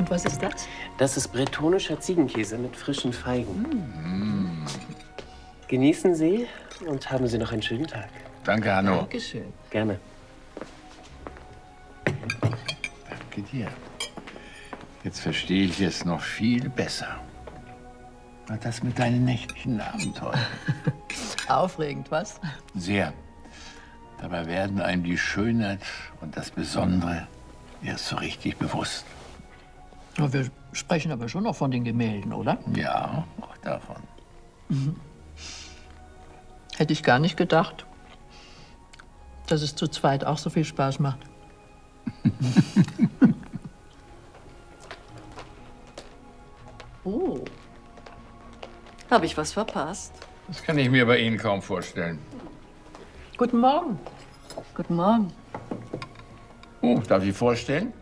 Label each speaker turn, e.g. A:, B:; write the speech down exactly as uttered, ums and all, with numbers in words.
A: Und was ist das?
B: Das ist bretonischer Ziegenkäse mit frischen Feigen. Mm. Genießen Sie und haben Sie noch einen schönen Tag.
C: Danke, Hanno.
A: Dankeschön.
B: Gerne.
C: Danke dir. Jetzt verstehe ich es noch viel besser. Und das mit deinen nächtlichen Abenteuern.
A: Aufregend, was?
C: Sehr. Dabei werden einem die Schönheit und das Besondere erst so richtig bewusst.
A: Ja, wir sprechen aber schon noch von den Gemälden, oder?
C: Ja, auch davon.
A: Mhm. Hätte ich gar nicht gedacht, dass es zu zweit auch so viel Spaß macht.
D: Oh. Habe ich was verpasst?
C: Das kann ich mir bei Ihnen kaum vorstellen.
A: Guten Morgen.
D: Guten Morgen.
C: Oh, darf ich vorstellen?